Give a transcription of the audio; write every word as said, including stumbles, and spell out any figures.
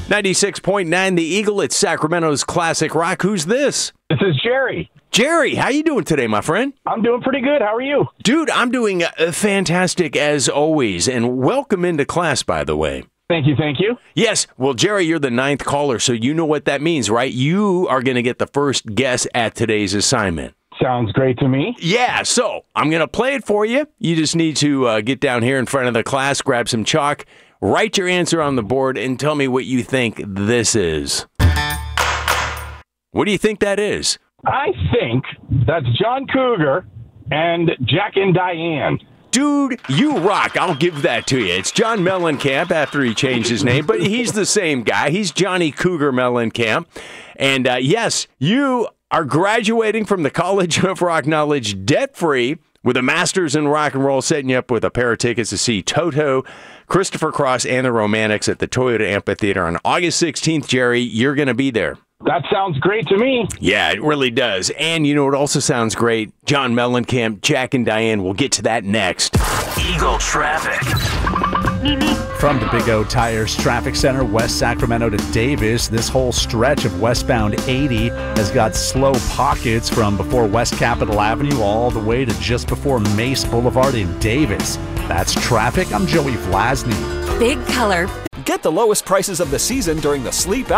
ninety-six point nine The Eagle, it's Sacramento's classic rock. Who's this? This is Jerry. Jerry, how you doing today, my friend? I'm doing pretty good. How are you? Dude, I'm doing uh, fantastic as always, and welcome into class, by the way. Thank you, thank you. Yes, well, Jerry, you're the ninth caller, so you know what that means, right? You are going to get the first guess at today's assignment. Sounds great to me. Yeah, so I'm going to play it for you. You just need to uh, get down here in front of the class, grab some chalk, write your answer on the board, and tell me what you think this is. What do you think that is? I think that's John Cougar and Jack and Diane. Dude, you rock. I'll give that to you. It's John Mellencamp after he changed his name, but he's the same guy. He's Johnny Cougar Mellencamp. And uh, yes, you are graduating from the College of Rock Knowledge debt-free with a master's in rock and roll, setting you up with a pair of tickets to see Toto, Christopher Cross, and the Romantics at the Toyota Amphitheater on August sixteenth. Jerry, you're going to be there. That sounds great to me. Yeah, it really does. And you know what also sounds great? John Mellencamp, Jack and Diane. We'll get to that next. Eagle Traffic. From the Big O Tires Traffic Center, West Sacramento to Davis, this whole stretch of westbound eighty has got slow pockets from before West Capitol Avenue all the way to just before Mace Boulevard in Davis. That's traffic. I'm Joey Vlasny. Big Color. Get the lowest prices of the season during the Sleep